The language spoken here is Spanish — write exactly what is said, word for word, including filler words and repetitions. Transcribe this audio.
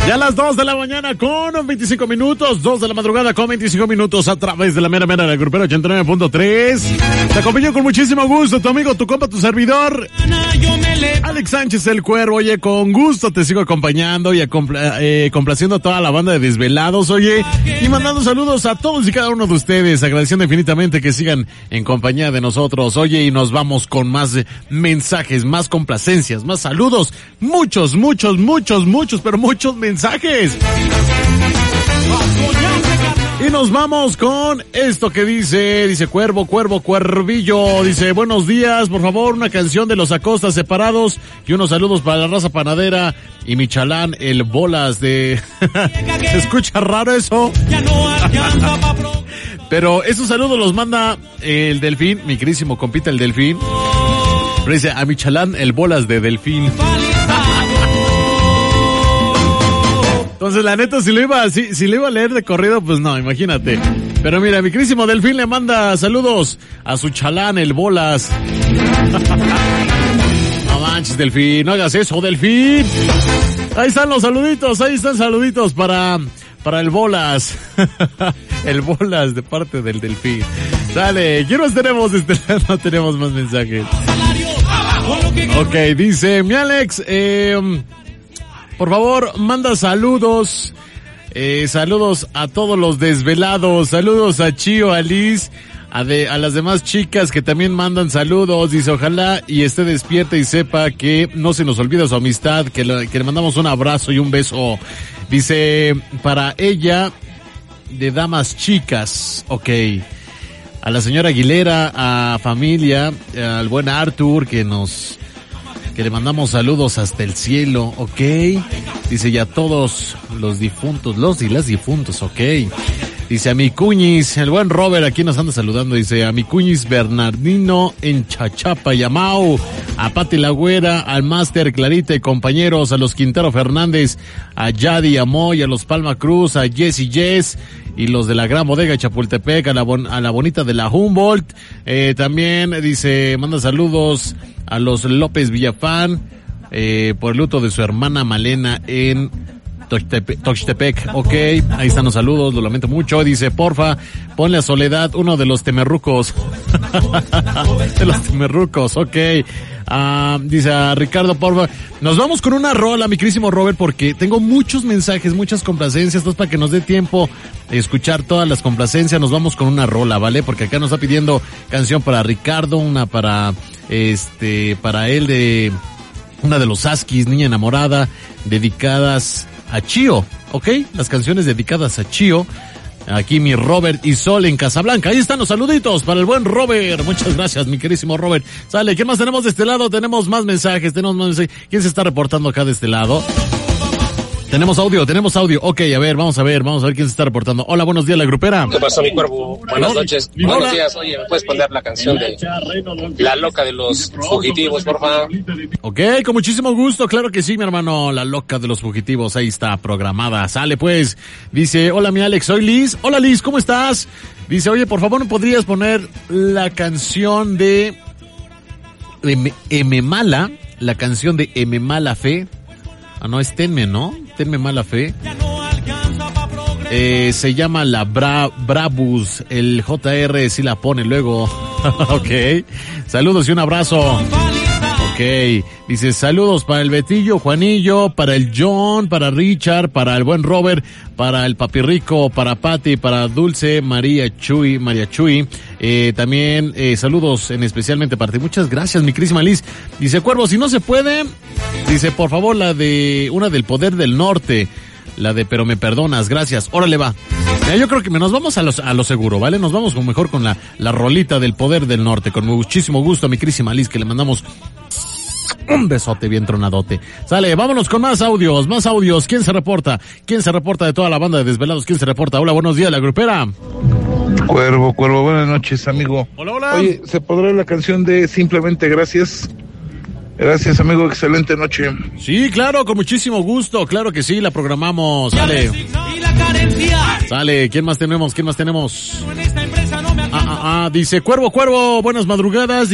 Ya a las dos de la mañana con veinticinco minutos, dos de la madrugada con veinticinco minutos a través de la mera mera del grupero ochenta y nueve punto tres. Te acompaño con muchísimo gusto, tu amigo, tu compa, tu servidor, Alex Sánchez el Cuervo. Oye, con gusto te sigo acompañando y acompla, eh, complaciendo a toda la banda de Desvelados, oye, y mandando saludos a todos y cada uno de ustedes, agradeciendo infinitamente que sigan en compañía de nosotros, oye, y nos vamos con más mensajes, más complacencias, más saludos, muchos, muchos, muchos, muchos, pero muchos mensajes. Y nos vamos con esto que dice, dice Cuervo, Cuervo, Cuervillo, dice, buenos días, por favor, una canción de los Acosta separados y unos saludos para la raza panadera y Michalán, el Bolas de... ¿Se escucha raro eso? Pero esos saludos los manda el Delfín, mi querísimo compita el Delfín. Pero dice, a Michalán, el Bolas de Delfín. Entonces, la neta, si lo iba, si, si lo iba a leer de corrido, pues no, imagínate. Pero mira, mi querísimo Delfín le manda saludos a su chalán, el Bolas. No manches, Delfín, no hagas eso, Delfín. Ahí están los saluditos, ahí están saluditos para, para el Bolas. El Bolas de parte del Delfín. Dale, ¿qué más tenemos? Este, no tenemos más mensajes. Ok, dice mi Alex, eh... por favor, manda saludos, eh, saludos a todos los desvelados, saludos a Chío, a Liz, a, de, a las demás chicas que también mandan saludos, dice, ojalá y esté despierta y sepa que no se nos olvida su amistad, que le, que le mandamos un abrazo y un beso, dice, para ella, de damas chicas, ok, a la señora Aguilera, a familia, al buen Arthur, que nos... que le mandamos saludos hasta el cielo, ok. Dice, y a todos los difuntos, los y las difuntos, ok. Dice, a mi cuñis, el buen Robert aquí nos anda saludando, dice, a mi cuñis Bernardino en Chachapa, Yamau, a Pati La Güera, al Máster Clarita y compañeros, a los Quintero Fernández, a Yadi, a Moy, a los Palma Cruz, a Jess y Jess, y los de la Gran Bodega Chapultepec, a la, bon, a la bonita de la Humboldt, eh, también dice, manda saludos a los López Villafán, eh, por el luto de su hermana Malena en Tochtepec, Tochtepec, ok, ahí están los saludos, lo lamento mucho, dice, porfa, ponle a Soledad uno de los temerrucos, de los temerrucos, ok, uh, dice a Ricardo, porfa, nos vamos con una rola, mi querísimo Robert, porque tengo muchos mensajes, muchas complacencias, entonces para que nos dé tiempo de escuchar todas las complacencias, nos vamos con una rola, ¿vale? Porque acá nos está pidiendo canción para Ricardo, una para, este, para él de, una de los Askis, Niña Enamorada, dedicadas a Chío, ¿ok? Las canciones dedicadas a Chío. Aquí mi Robert y Sol en Casablanca. Ahí están los saluditos para el buen Robert. Muchas gracias, mi querísimo Robert. Sale, ¿qué más tenemos de este lado? Tenemos más mensajes, tenemos más mensajes. ¿Quién se está reportando acá de este lado? Tenemos audio, tenemos audio. Ok, a ver, vamos a ver, vamos a ver quién se está reportando. Hola, buenos días, La Grupera. ¿Qué pasó, mi cuervo? Buenas Hola. noches. Hola. Buenos días. Oye, ¿me puedes poner la canción de La Loca de los Fugitivos, por favor? Ok, con muchísimo gusto, claro que sí, mi hermano. La Loca de los Fugitivos, ahí está programada. Sale, pues. Dice, hola, mi Alex, soy Liz. Hola, Liz, ¿cómo estás? Dice, oye, por favor, ¿me podrías poner la canción de M, M Mala? La canción de M Mala Fe. Ah, no, es Tenme, ¿no? Tenme Mala Fe. Eh, se llama la Bra Brabus. El J R sí la pone luego. Ok. Saludos y un abrazo. Ok. Dice, saludos para el Betillo, Juanillo, para el John, para Richard, para el buen Robert, para el Papirrico, para Pati, para Dulce, María Chuy, María Chuy. Eh, también, eh, saludos en especialmente para ti. Muchas gracias, mi querísima Liz. Dice, Cuervo, si no se puede, dice, por favor, la de, una del Poder del Norte. La de Pero Me Perdonas, gracias. Órale, va. Ya, yo creo que nos vamos a, los, a lo seguro, ¿vale? Nos vamos con, mejor con la, la rolita del Poder del Norte. Con muchísimo gusto a mi querísima Liz, que le mandamos un besote bien tronadote. Sale, vámonos con más audios, más audios. ¿Quién se reporta? ¿Quién se reporta de toda la banda de Desvelados? ¿Quién se reporta? Hola, buenos días, La Grupera. Cuervo, Cuervo, buenas noches, amigo. Hola, hola. Oye, ¿se podrá la canción de Simplemente Gracias? Gracias, amigo, excelente noche. Sí, claro, con muchísimo gusto, claro que sí, la programamos. Sale. Sale, ¿quién más tenemos? ¿Quién más tenemos? Ah, ah, ah, dice, Cuervo, Cuervo, buenas madrugadas.